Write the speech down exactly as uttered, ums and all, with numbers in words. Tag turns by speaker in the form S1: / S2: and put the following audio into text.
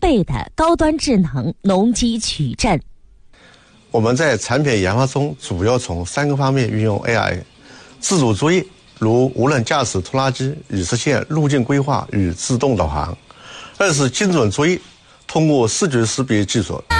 S1: 倍的高端智能农机取证。
S2: 我们在产品研发中主要从三个方面运用 A I： 自主作业，如无人驾驶拖拉机，以实现路径规划与自动导航；二是精准作业，通过视觉识别技术。